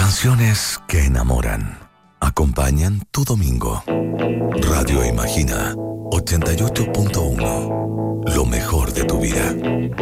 Canciones que enamoran. Acompañan tu domingo. Radio Imagina 88.1. Lo mejor de tu vida.